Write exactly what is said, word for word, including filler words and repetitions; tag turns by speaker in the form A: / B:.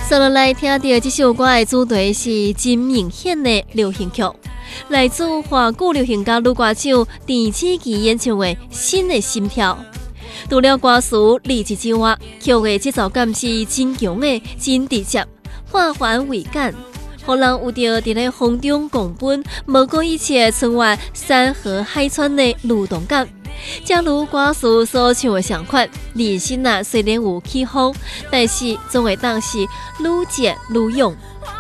A: 接落来听到这首歌的主题是真明显的流行曲，来自华语流行家女歌手陈绮琪演唱的《新的心跳》。除了歌词理智之外，曲的节奏感是真强的、真直接，化繁为简，让人有着伫咧风中共奔、无顾一切春晚山河海川的律动感。正如歌词所唱的相款，人生啊虽然有起伏，但是总会当是愈渐愈勇。